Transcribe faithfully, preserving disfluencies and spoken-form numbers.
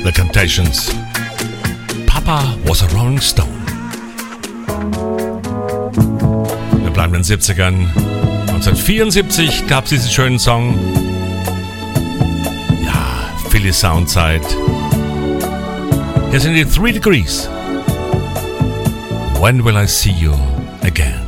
The Temptations. Papa was a Rolling Stone. Wir bleiben in den siebzigern. neunzehnhundertvierundsiebzig gab es diesen schönen Song. Ja, Philly Soundzeit. Hier sind die Three Degrees. When will I see you again?